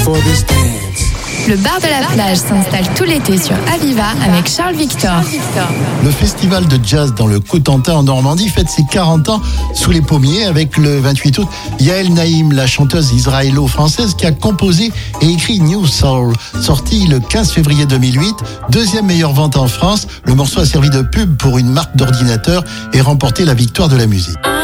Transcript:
for this dance. Le bar de la plage s'installe tout l'été sur Aviva avec Charles Victor. Le festival de jazz dans le Cotentin en Normandie fête ses 40 ans sous les pommiers avec le 28 août Yael Naïm, la chanteuse israélo-française qui a composé et écrit New Soul, sorti le 15 février 2008, deuxième meilleure vente en France. Le morceau a servi de pub pour une marque d'ordinateur et remporté la victoire de la musique.